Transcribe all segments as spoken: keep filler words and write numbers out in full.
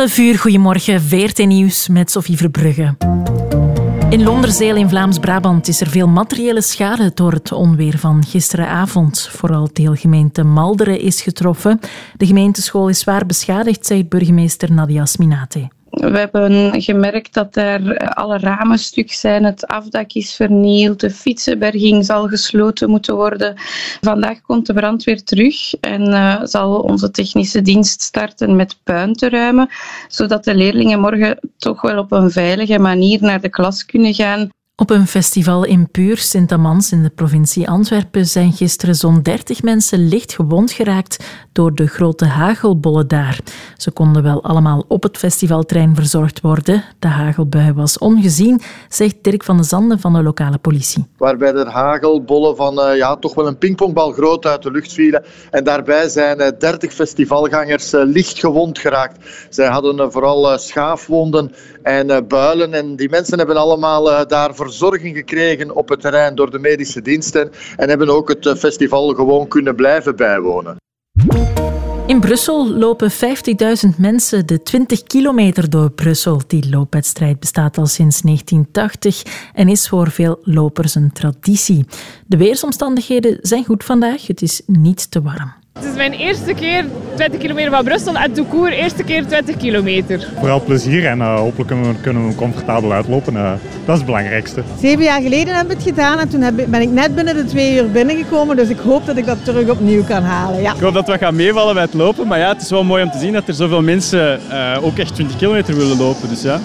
elf uur, goedemorgen, V R T Nieuws met Sophie Verbrugge. In Londerzeel in Vlaams-Brabant is er veel materiële schade door het onweer van gisteravond. Vooral deelgemeente Malderen is getroffen. De gemeenteschool is zwaar beschadigd, zegt burgemeester Nadia Sminate. We hebben gemerkt dat er alle ramen stuk zijn, het afdak is vernield, de fietsenberging zal gesloten moeten worden. Vandaag komt de brandweer terug en uh, zal onze technische dienst starten met puin te ruimen, zodat de leerlingen morgen toch wel op een veilige manier naar de klas kunnen gaan. Op een festival in Puur, Sint-Amans in de provincie Antwerpen zijn gisteren zo'n dertig mensen licht gewond geraakt door de grote hagelbollen daar. Ze konden wel allemaal op het festivalterrein verzorgd worden. De hagelbui was ongezien, zegt Dirk van de Zanden van de lokale politie. Waarbij er hagelbollen van uh, ja, toch wel een pingpongbal groot uit de lucht vielen. En daarbij zijn uh, dertig festivalgangers uh, licht gewond geraakt. Zij hadden uh, vooral uh, schaafwonden en uh, builen. En die mensen hebben allemaal uh, daar verzorging gekregen op het terrein door de medische diensten en hebben ook het festival gewoon kunnen blijven bijwonen. In Brussel lopen vijftigduizend mensen de twintig kilometer door Brussel. Die loopwedstrijd bestaat al sinds negentien tachtig en is voor veel lopers een traditie. De weersomstandigheden zijn goed vandaag, het is niet te warm. Het is mijn eerste keer twintig kilometer van Brussel en tout court eerste keer twintig kilometer. Vooral plezier en uh, hopelijk kunnen we, kunnen we comfortabel uitlopen. Uh, dat is het belangrijkste. Zeven jaar geleden hebben we het gedaan en toen heb, ben ik net binnen de twee uur binnengekomen. Dus ik hoop dat ik dat terug opnieuw kan halen. Ja. Ik hoop dat we gaan meevallen bij het lopen. Maar ja, het is wel mooi om te zien dat er zoveel mensen uh, ook echt twintig kilometer willen lopen. Dus ja.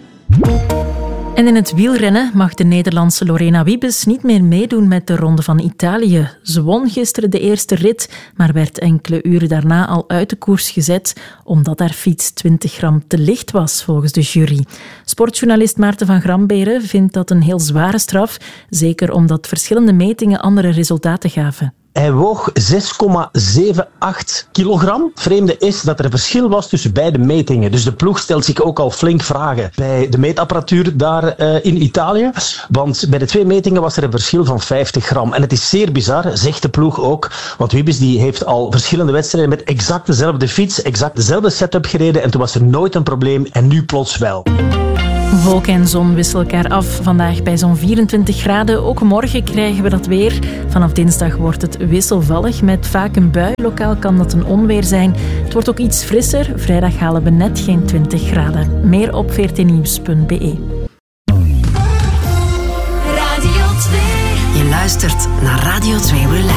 En in het wielrennen mag de Nederlandse Lorena Wiebes niet meer meedoen met de Ronde van Italië. Ze won gisteren de eerste rit, maar werd enkele uren daarna al uit de koers gezet, omdat haar fiets twintig gram te licht was, volgens de jury. Sportjournalist Maarten van Gramberen vindt dat een heel zware straf, zeker omdat verschillende metingen andere resultaten gaven. Hij woog zes komma achtenzettig kilogram. Het vreemde is dat er een verschil was tussen beide metingen. Dus de ploeg stelt zich ook al flink vragen bij de meetapparatuur daar uh, in Italië. Want bij de twee metingen was er een verschil van vijftig gram. En het is zeer bizar, zegt de ploeg ook. Want Wiebes die heeft al verschillende wedstrijden met exact dezelfde fiets, exact dezelfde setup gereden. En toen was er nooit een probleem en nu plots wel. Wolk en zon wisselen elkaar af. Vandaag bij zo'n vierentwintig graden. Ook morgen krijgen we dat weer. Vanaf dinsdag wordt het wisselvallig met vaak een bui. Lokaal kan dat een onweer zijn. Het wordt ook iets frisser. Vrijdag halen we net geen twintig graden. Meer op v r t nieuws punt b e. Radio twee. Je luistert naar Radio twee Relax.